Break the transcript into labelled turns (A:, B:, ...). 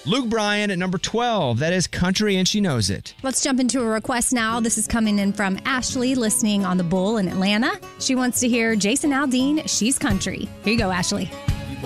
A: Luke Bryan at number 12. That is Country and She Knows It.
B: Let's jump into a request now. This is coming in from Ashley, listening on the Bull in Atlanta. She wants to hear Jason Aldean, She's Country. Here you go, Ashley.